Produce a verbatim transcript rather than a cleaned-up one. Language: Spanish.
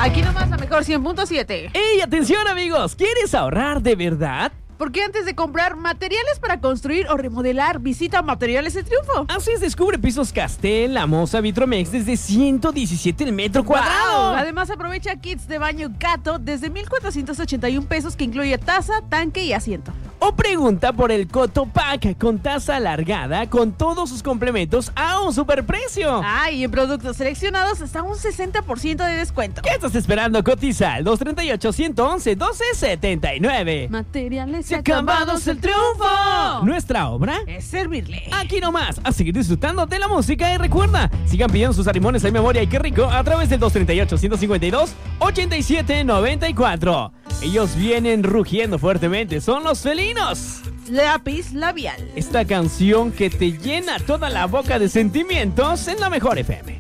Aquí nomás la mejor cien punto siete. ¡Ey, atención amigos! ¿Quieres ahorrar de verdad? Porque antes de comprar materiales para construir o remodelar, visita Materiales El Triunfo. Así es, descubre pisos Castel, La Mosa, Vitromex desde ciento diecisiete el metro cuadrado. Wow. Además, aprovecha kits de baño Gato desde mil cuatrocientos ochenta y un pesos, que incluye taza, tanque y asiento. O pregunta por el Coto Pack con taza alargada con todos sus complementos a un superprecio. Ah, y en productos seleccionados hasta un sesenta por ciento de descuento. ¿Qué estás esperando? Cotiza al dos treinta y ocho, ciento once, doce setenta y nueve. Materiales Acabados El Triunfo. Nuestra obra es servirle. Aquí nomás, a seguir disfrutando de la música. Y recuerda, sigan pidiendo sus arrimones en memoria y qué rico a través del dos treinta y ocho, ciento cincuenta y dos, ochenta y siete noventa y cuatro. Ellos vienen rugiendo fuertemente, son los felinos. Lápiz labial. Esta canción que te llena toda la boca de sentimientos en la mejor F M.